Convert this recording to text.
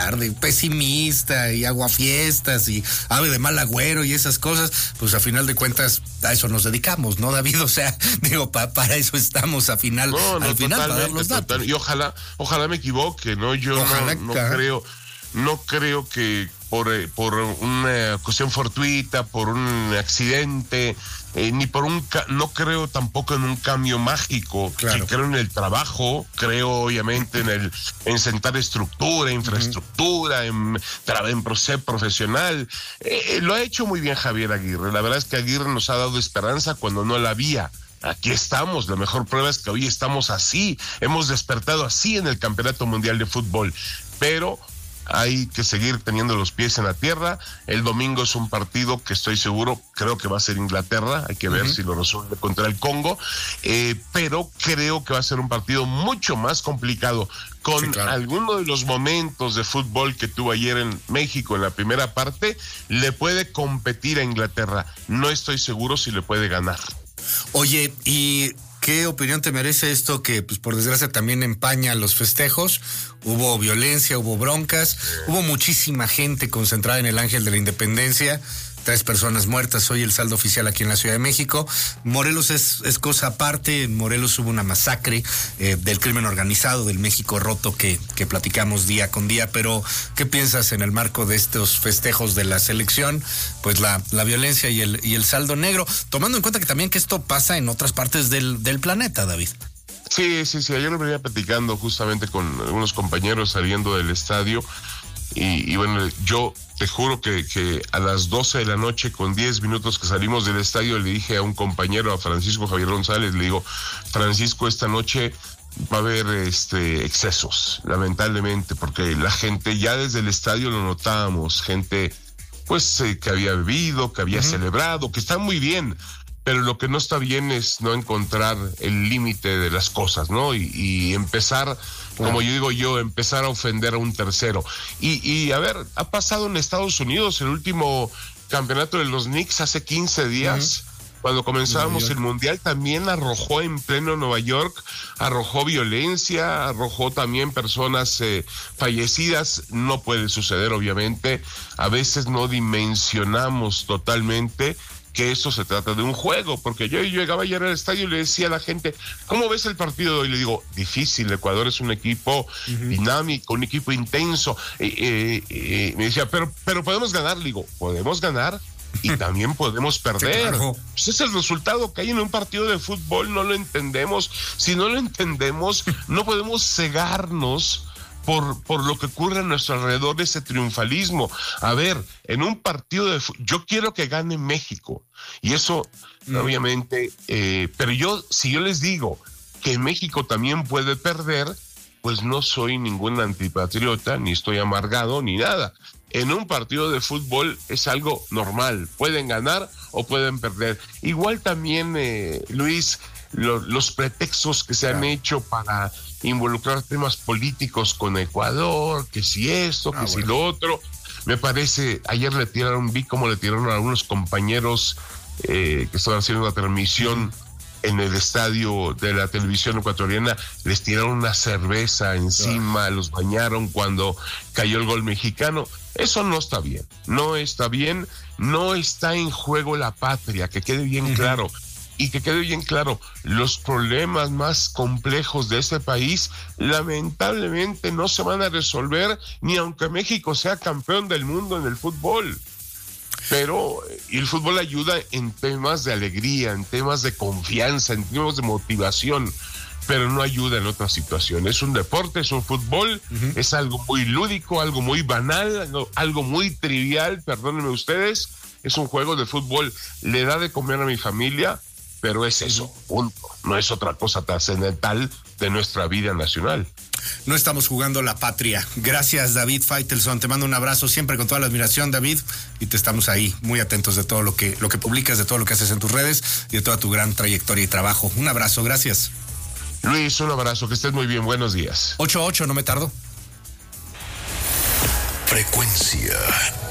tildar de pesimista y aguafiestas y ave de mal agüero y esas cosas, pues a final de cuentas a eso nos dedicamos, ¿no, David? O sea, digo, para eso estamos al final, para dar los datos. Y ojalá me equivoque, ¿no? Yo no creo que por una cuestión fortuita, por un accidente, ni por no creo tampoco en un cambio mágico. Claro. Creo en el trabajo, creo obviamente en sentar estructura, infraestructura, en ser profesional. Lo ha hecho muy bien Javier Aguirre. La verdad es que Aguirre nos ha dado esperanza cuando no la había. Aquí estamos, la mejor prueba es que hoy estamos así, hemos despertado así en el Campeonato Mundial de Fútbol, pero hay que seguir teniendo los pies en la tierra. El domingo es un partido que estoy seguro, creo que va a ser Inglaterra, hay que ver si lo resuelve contra el Congo, pero creo que va a ser un partido mucho más complicado. Con alguno de los momentos de fútbol que tuvo ayer en México en la primera parte, le puede competir a Inglaterra. No estoy seguro si le puede ganar. Oye, ¿y qué opinión te merece esto que, pues, por desgracia también empaña los festejos? Hubo violencia, hubo broncas, hubo muchísima gente concentrada en el Ángel de la Independencia, 3 personas muertas, hoy el saldo oficial aquí en la Ciudad de México. Morelos es cosa aparte. En Morelos hubo una masacre del crimen organizado, del México roto que platicamos día con día, pero ¿qué piensas en el marco de estos festejos de la selección? Pues la violencia y el saldo negro, tomando en cuenta que también que esto pasa en otras partes del planeta, David. Sí, ayer lo venía platicando justamente con algunos compañeros saliendo del estadio y bueno, yo te juro que a las 12 de la noche con 10 minutos que salimos del estadio le dije a un compañero, a Francisco Javier González, le digo, Francisco, esta noche va a haber excesos, lamentablemente, porque la gente ya desde el estadio lo notábamos, gente pues que había bebido, que había celebrado, que está muy bien, pero lo que no está bien es no encontrar el límite de las cosas, ¿no? Y empezar, como yo digo empezar a ofender a un tercero. Y a ver, ha pasado en Estados Unidos el último campeonato de los Knicks hace 15 días. Cuando comenzábamos el Mundial también arrojó en pleno Nueva York, arrojó violencia, arrojó también personas fallecidas. No puede suceder, obviamente. A veces no dimensionamos totalmente que eso se trata de un juego, porque yo llegaba ayer al estadio y le decía a la gente, ¿cómo ves el partido de hoy? Le digo, difícil, Ecuador es un equipo dinámico, un equipo intenso. Me decía, pero podemos ganar. Le digo, podemos ganar y también podemos perder. Claro. Ese es el resultado que hay en un partido de fútbol, no lo entendemos. Si no lo entendemos, no podemos cegarnos por lo que ocurre a nuestro alrededor, ese triunfalismo. A ver, en un partido de yo quiero que gane México, y eso obviamente, pero si yo les digo que México también puede perder, pues no soy ningún antipatriota, ni estoy amargado, ni nada. En un partido de fútbol es algo normal, pueden ganar o pueden perder. Igual también, Luis, los pretextos que se han hecho para involucrar temas políticos con Ecuador, que si esto, que si lo otro. Me parece, ayer vi cómo le tiraron a algunos compañeros que estaban haciendo una transmisión en el estadio de la televisión ecuatoriana, les tiraron una cerveza encima, los bañaron cuando cayó el gol mexicano. Eso no está bien, no está bien, no está en juego la patria, que quede bien claro. Y que quede bien claro, los problemas más complejos de este país lamentablemente no se van a resolver ni aunque México sea campeón del mundo en el fútbol. Pero el fútbol ayuda en temas de alegría, en temas de confianza, en temas de motivación, pero no ayuda en otras situaciones. Es un deporte, es un fútbol, es algo muy lúdico, algo muy banal, algo muy trivial, perdónenme ustedes, es un juego de fútbol, le da de comer a mi familia, pero es eso, punto. No es otra cosa trascendental de nuestra vida nacional. No estamos jugando la patria. Gracias, David Faitelson. Te mando un abrazo siempre con toda la admiración, David, y te estamos ahí muy atentos de todo lo que publicas, de todo lo que haces en tus redes y de toda tu gran trayectoria y trabajo. Un abrazo, gracias. Luis, un abrazo, que estés muy bien, buenos días. 8-8, no me tardo. Frecuencia